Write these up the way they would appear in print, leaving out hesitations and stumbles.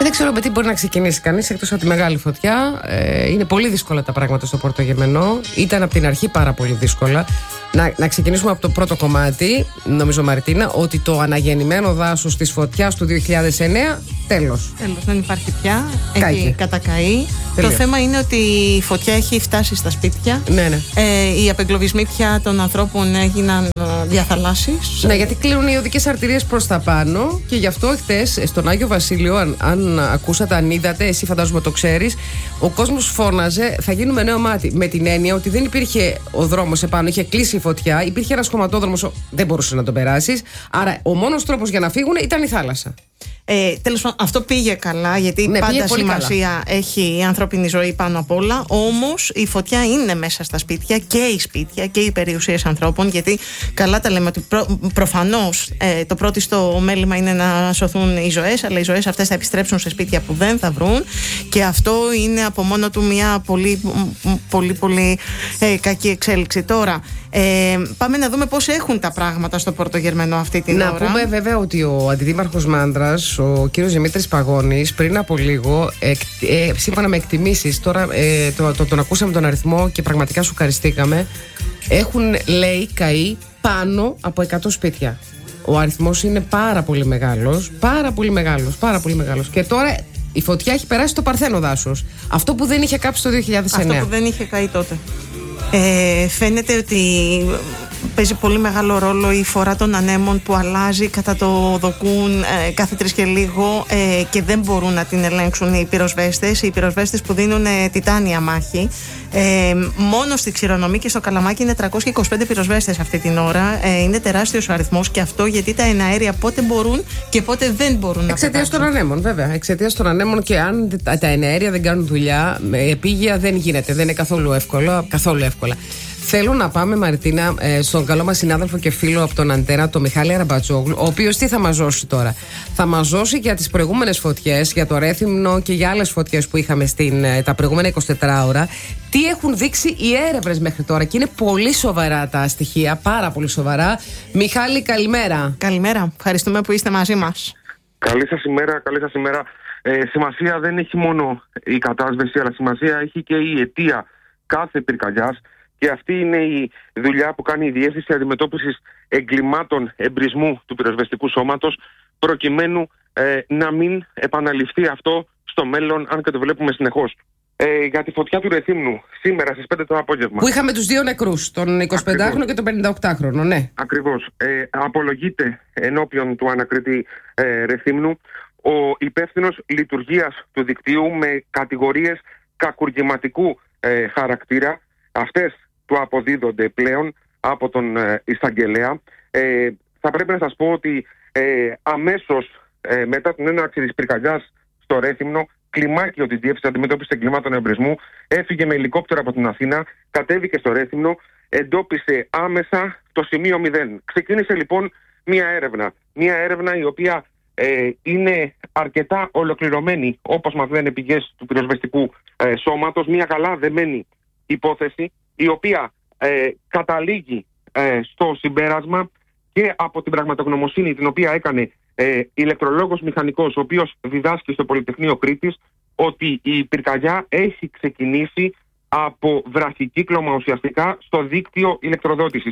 Δεν ξέρω με τι μπορεί να ξεκινήσει κανείς εκτός από τη μεγάλη φωτιά. Είναι πολύ δύσκολα τα πράγματα στο Πρωτογερμενό. Ήταν από την αρχή πάρα πολύ δύσκολα. Να ξεκινήσουμε από το πρώτο κομμάτι, νομίζω, Μαρτίνα, ότι το αναγεννημένο δάσος της φωτιάς του 2009, τέλος. Δεν υπάρχει πια. Κάηκε. Έχει κατακαεί. Το θέμα είναι ότι η φωτιά έχει φτάσει στα σπίτια. Ναι. Οι απεγκλωβισμοί πια των ανθρώπων έγιναν διαθαλάσσης. Ναι, γιατί κλείνουν οι οδικές αρτηρίες προς τα πάνω και γι' αυτό χτες στον Άγιο Βασίλειο, αν ακούσατε, αν είδατε, εσύ φαντάζομαι το ξέρεις, ο κόσμος φώναζε θα γίνουμε νέο μάτι. Με την έννοια ότι δεν υπήρχε ο δρόμος επάνω, είχε κλείσει η φωτιά, υπήρχε ένας χωματόδρομος, δεν μπορούσε να τον περάσεις. Άρα ο μόνος τρόπος για να φύγουν ήταν η θάλασσα. Τέλος πάντων, αυτό πήγε καλά, γιατί πάντα σημασία έχει η ανθρώπινη ζωή πάνω απ' όλα. Όμως η φωτιά είναι μέσα στα σπίτια και οι σπίτια και οι περιουσίες ανθρώπων. Γιατί καλά τα λέμε ότι προφανώς το πρώτο μέλημα είναι να σωθούν οι ζωές, αλλά οι ζωές αυτές θα επιστρέψουν σε σπίτια που δεν θα βρουν. Και αυτό είναι από μόνο του μια πολύ κακή εξέλιξη. Τώρα, πάμε να δούμε πώς έχουν τα πράγματα στο Πρωτογερμενό αυτή την ώρα. Να πούμε βέβαια ότι ο αντιδήμαρχος Μάνδρας, ο κύριος Δημήτρης Παγώνης, πριν από λίγο, σύμφωνα με εκτιμήσεις, τώρα τον ακούσαμε τον αριθμό και πραγματικά σου ευχαριστήκαμε, έχουν, λέει, καεί πάνω από 100 σπίτια. Ο αριθμός είναι πάρα πολύ μεγάλος, πάρα πολύ μεγάλος. Και τώρα η φωτιά έχει περάσει στο Παρθένο δάσος, αυτό που δεν είχε κάψει το 2009. Αυτό που δεν είχε καεί τότε. Φαίνεται ότι παίζει πολύ μεγάλο ρόλο η φορά των ανέμων που αλλάζει κατά το δοκούν κάθε 3 και λίγο και δεν μπορούν να την ελέγξουν οι πυροσβέστες που δίνουν τιτάνια μάχη. Μόνο στη Ξηρονομή και στο Καλαμάκι είναι 325 πυροσβέστες αυτή την ώρα. Είναι τεράστιος ο αριθμός, και αυτό γιατί τα εναέρια πότε μπορούν και πότε δεν μπορούν να πετάξουν. Εξαιτίας των ανέμων, βέβαια. Εξαιτίας των ανέμων, και αν τα εναέρια δεν κάνουν δουλειά, επίγεια δεν γίνεται. Δεν είναι καθόλου εύκολα. Θέλω να πάμε, Μαρτίνα, στον καλό μας συνάδελφο και φίλο από τον Αντένα, τον Μιχάλη Αραμπατζόγλου, ο οποίος τι θα μας δώσει τώρα? Θα μας δώσει για τις προηγούμενες φωτιές, για το Ρέθυμνο και για άλλες φωτιές που είχαμε τα προηγούμενα 24 ώρα. Τι έχουν δείξει οι έρευνες μέχρι τώρα, και είναι πολύ σοβαρά τα στοιχεία, πάρα πολύ σοβαρά. Μιχάλη, καλημέρα. Καλημέρα, ευχαριστούμε που είστε μαζί μας. Καλή σας ημέρα. Σημασία δεν έχει μόνο η κατάσβεση, αλλά σημασία έχει και η αιτία κάθε πυρκαγιάς. Και αυτή είναι η δουλειά που κάνει η Διεύθυνση Αντιμετώπισης Εγκλημάτων Εμπρισμού του Πυροσβεστικού Σώματος, προκειμένου να μην επαναληφθεί αυτό στο μέλλον, αν και το βλέπουμε συνεχώς. Για τη φωτιά του Ρεθύμνου, σήμερα στις 5 το απόγευμα. Που είχαμε τους 2 νεκρούς, τον 25χρονο και τον 58χρονο, ναι. Ακριβώς. Απολογείται ενώπιον του ανακρίτη Ρεθύμνου ο υπεύθυνος λειτουργίας του δικτύου με κατηγορίες κακουργηματικού χαρακτήρα. Αυτές του αποδίδονται πλέον από τον εισαγγελέα. Θα πρέπει να σας πω ότι αμέσως μετά την έναρξη της πυρκαγιάς στο Ρέθυμνο, κλιμάκιο της Διεύθυνσης Αντιμετώπισης Εγκλημάτων Εμπρισμού έφυγε με ελικόπτερο από την Αθήνα, κατέβηκε στο Ρέθυμνο, εντόπισε άμεσα το σημείο 0. Ξεκίνησε λοιπόν μια έρευνα η οποία είναι αρκετά ολοκληρωμένη, όπως μας λένε πηγές του πυροσβεστικού σώματος, μια καλά δεμένη υπόθεση, η οποία καταλήγει στο συμπέρασμα και από την πραγματογνωμοσύνη την οποία έκανε ηλεκτρολόγος μηχανικός, ο οποίος διδάσκει στο Πολυτεχνείο Κρήτης, ότι η πυρκαγιά έχει ξεκινήσει από βραχικύκλωμα ουσιαστικά στο δίκτυο ηλεκτροδότησης.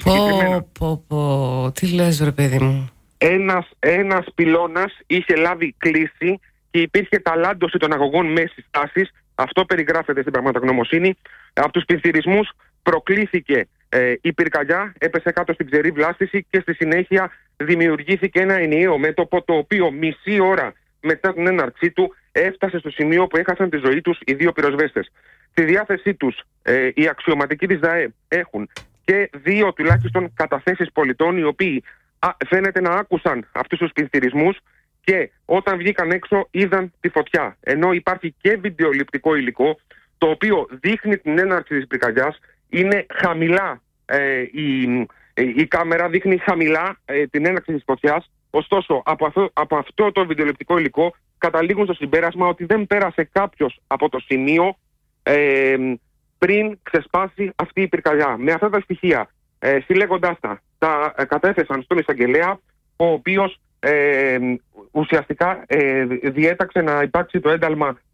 Τι λες, ρε παιδί μου? Ένας πυλώνας είχε λάβει κλίση και υπήρχε ταλάντωση των αγωγών μέσης τάσης. Αυτό περιγράφεται στην πραγματογνωμοσύνη. Από τους πληθυρισμούς προκλήθηκε η πυρκαγιά, έπεσε κάτω στην ξερή βλάστηση και στη συνέχεια δημιουργήθηκε ένα ενιαίο μέτωπο, το οποίο μισή ώρα μετά την έναρξή του έφτασε στο σημείο που έχασαν τη ζωή τους οι 2 πυροσβέστες. Στη διάθεσή τους οι αξιωματικοί της ΔΑΕ έχουν και 2 τουλάχιστον καταθέσεις πολιτών, οι οποίοι φαίνεται να άκουσαν αυτούς τους πληθυρισμούς και όταν βγήκαν έξω είδαν τη φωτιά. Ενώ υπάρχει και βιντεοληπτικό υλικό, το οποίο δείχνει την έναρξη της πυρκαγιάς. Είναι χαμηλά, η κάμερα δείχνει χαμηλά την έναρξη της φωτιάς. Ωστόσο, από αυτό το βιντεοληπτικό υλικό καταλήγουν στο συμπέρασμα ότι δεν πέρασε κάποιος από το σημείο πριν ξεσπάσει αυτή η πυρκαγιά. Με αυτά τα στοιχεία, συλλέγοντας τα κατέθεσαν στον εισαγγελέα, ο οποίος ουσιαστικά διέταξε να υπάρξει το ένταλμα